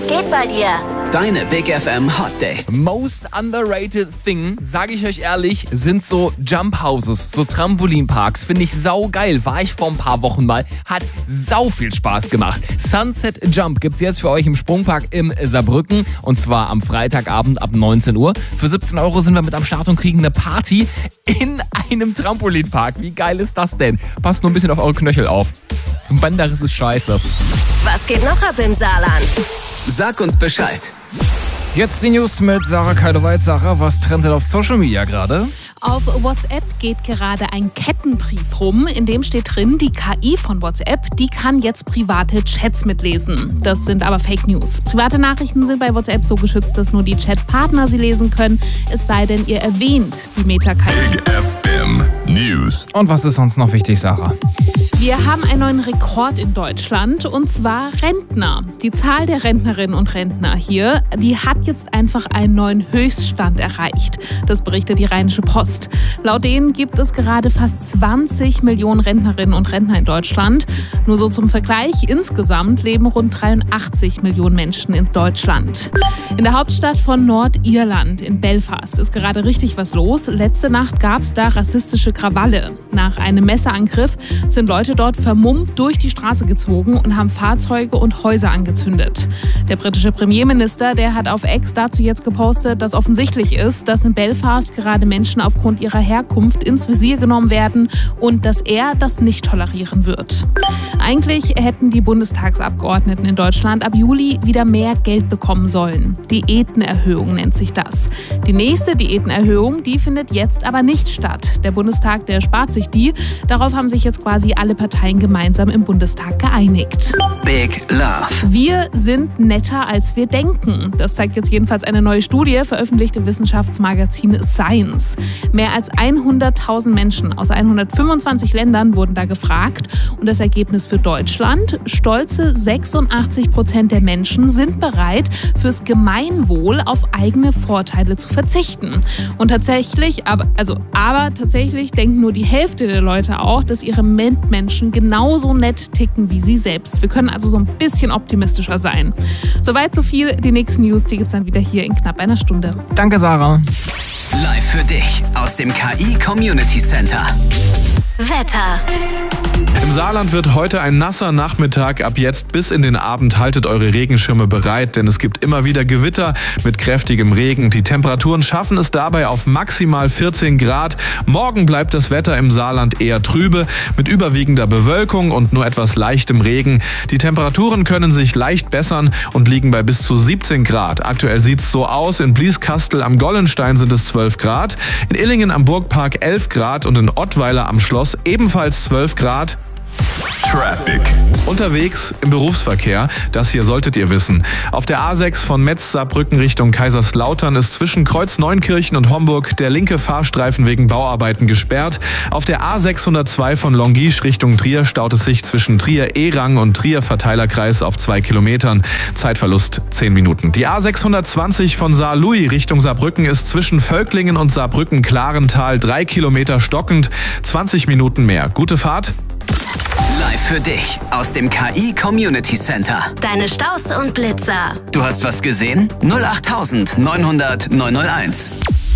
geht bei dir? Deine Big FM Hot Dates. Most underrated thing, sage ich euch ehrlich, sind so Jump Houses, so Trampolinparks. Finde ich saugeil. War ich vor ein paar Wochen mal. Hat sau viel Spaß gemacht. Sunset Jump gibt's jetzt für euch im Sprungpark in Saarbrücken. Und zwar am Freitagabend ab 19 Uhr. Für 17 € sind wir mit am Start und kriegen eine Party in einem Trampolinpark. Wie geil ist das denn? Passt nur ein bisschen auf eure Knöchel auf. So ein Bänderriss ist scheiße. Was geht noch ab im Saarland? Sag uns Bescheid. Jetzt die News mit Sarah Keidewald. Sarah, was trendet auf Social Media gerade? Auf WhatsApp geht gerade ein Kettenbrief rum, in dem steht drin, die KI von WhatsApp, die kann jetzt private Chats mitlesen. Das sind aber Fake News. Private Nachrichten sind bei WhatsApp so geschützt, dass nur die Chatpartner sie lesen können, es sei denn, ihr erwähnt die Meta-KI. Big FM News. Und was ist sonst noch wichtig, Sarah? Wir haben einen neuen Rekord in Deutschland, und zwar Rentner. Die Zahl der Rentnerinnen und Rentner hier, die hat jetzt einfach einen neuen Höchststand erreicht. Das berichtet die Rheinische Post. Laut denen gibt es gerade fast 20 Millionen Rentnerinnen und Rentner in Deutschland. Nur so zum Vergleich, insgesamt leben rund 83 Millionen Menschen in Deutschland. In der Hauptstadt von Nordirland, in Belfast, ist gerade richtig was los. Letzte Nacht gab es da rassistische Krawalle. Nach einem Messerangriff sind Leute dort vermummt durch die Straße gezogen und haben Fahrzeuge und Häuser angezündet. Der britische Premierminister, der hat auf X dazu jetzt gepostet, dass offensichtlich ist, dass in Belfast gerade Menschen aufgrund ihrer Herkunft ins Visier genommen werden und dass er das nicht tolerieren wird. Eigentlich hätten die Bundestagsabgeordneten in Deutschland ab Juli wieder mehr Geld bekommen sollen. Diätenerhöhung nennt sich das. Die nächste Diätenerhöhung, die findet jetzt aber nicht statt. Der Bundestag, der spart sich die. Darauf haben sich jetzt quasi alle Parteien gemeinsam im Bundestag geeinigt. Big Love. Wir sind netter, als wir denken. Das zeigt jetzt jedenfalls eine neue Studie, veröffentlicht im Wissenschaftsmagazin Science. Mehr als 100.000 Menschen aus 125 Ländern wurden da gefragt. Und das Ergebnis für Deutschland: stolze 86% der Menschen sind bereit, fürs Gemeinwohl auf eigene Vorteile zu verzichten. Und tatsächlich, aber tatsächlich denken nur die Hälfte der Leute auch, dass ihre Mitmenschen genauso nett ticken wie sie selbst. Wir können also so ein bisschen optimistischer sein. Soweit so viel. Die nächsten News, die gibt's dann wieder hier in knapp einer Stunde. Danke, Sarah. Live für dich aus dem KI Community Center. Wetter. Im Saarland wird heute ein nasser Nachmittag. Ab jetzt bis in den Abend haltet eure Regenschirme bereit, denn es gibt immer wieder Gewitter mit kräftigem Regen. Die Temperaturen schaffen es dabei auf maximal 14 Grad. Morgen bleibt das Wetter im Saarland eher trübe, mit überwiegender Bewölkung und nur etwas leichtem Regen. Die Temperaturen können sich leicht bessern und liegen bei bis zu 17 Grad. Aktuell sieht's so aus: in Blieskastel am Gollenstein sind es 12 Grad, in Illingen am Burgpark 11 Grad und in Ottweiler am Schloss ebenfalls 12 Grad. Traffic. Unterwegs im Berufsverkehr, das hier solltet ihr wissen. Auf der A6 von Metz-Saarbrücken Richtung Kaiserslautern ist zwischen Kreuz Neunkirchen und Homburg der linke Fahrstreifen wegen Bauarbeiten gesperrt. Auf der A602 von Longisch Richtung Trier staut es sich zwischen Trier-Erang und Trier-Verteilerkreis auf 2 Kilometern. Zeitverlust 10 Minuten. Die A620 von Saarlouis Richtung Saarbrücken ist zwischen Völklingen und Saarbrücken-Klarental 3 Kilometer stockend. 20 Minuten mehr. Gute Fahrt. Live für dich aus dem KI Community Center. Deine Staus und Blitzer. Du hast was gesehen? 08900 901.